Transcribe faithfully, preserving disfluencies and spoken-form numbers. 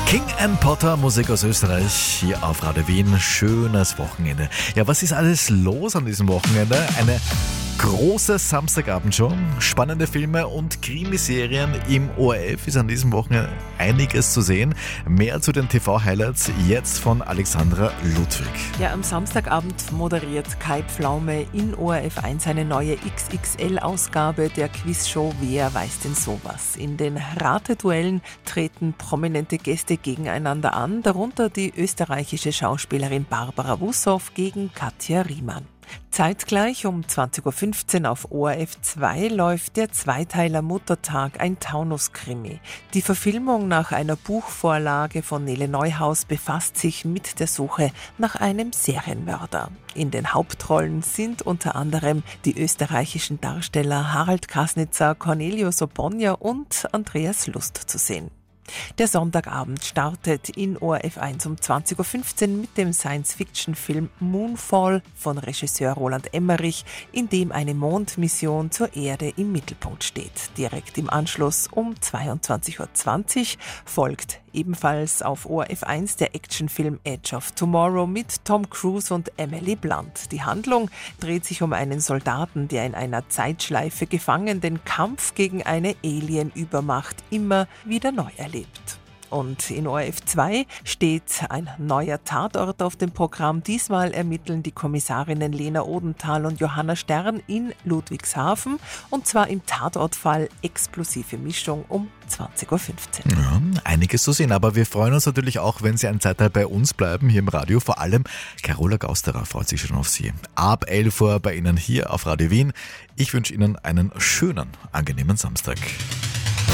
King and Potter, Musik aus Österreich, hier auf Radio Wien. Schönes Wochenende. Ja, was ist alles los an diesem Wochenende? Eine große Samstagabendshow, spannende Filme und Krimiserien. Im O R F ist an diesem Wochenende einiges zu sehen. Mehr zu den T V-Highlights jetzt von Alexandra Ludwig. Ja, am Samstagabend moderiert Kai Pflaume in O R F eins eine neue X X L-Ausgabe der Quizshow Wer weiß denn sowas? In den Rateduellen treten prominente Gäste gegeneinander an, darunter die österreichische Schauspielerin Barbara Wussow gegen Katja Riemann. Zeitgleich um zwanzig Uhr fünfzehn auf O R F zwei läuft der Zweiteiler Muttertag, ein Taunus-Krimi. Die Verfilmung nach einer Buchvorlage von Nele Neuhaus befasst sich mit der Suche nach einem Serienmörder. In den Hauptrollen sind unter anderem die österreichischen Darsteller Harald Krasnitzer, Cornelio Sobonja und Andreas Lust zu sehen. Der Sonntagabend startet in O R F eins um zwanzig Uhr fünfzehn mit dem Science-Fiction-Film Moonfall von Regisseur Roland Emmerich, in dem eine Mondmission zur Erde im Mittelpunkt steht. Direkt im Anschluss um zweiundzwanzig Uhr zwanzig folgt ebenfalls auf O R F eins der Actionfilm Edge of Tomorrow mit Tom Cruise und Emily Blunt. Die Handlung dreht sich um einen Soldaten, der in einer Zeitschleife gefangen den Kampf gegen eine Alien-Übermacht immer wieder neu erlebt. Und in O R F zwei steht ein neuer Tatort auf dem Programm. Diesmal ermitteln die Kommissarinnen Lena Odenthal und Johanna Stern in Ludwigshafen. Und zwar im Tatortfall Explosive Mischung um zwanzig Uhr fünfzehn. Ja, einiges zu sehen, aber wir freuen uns natürlich auch, wenn Sie eine Zeit bei uns bleiben, hier im Radio. Vor allem Carola Gausterer freut sich schon auf Sie. Ab elf Uhr bei Ihnen hier auf Radio Wien. Ich wünsche Ihnen einen schönen, angenehmen Samstag.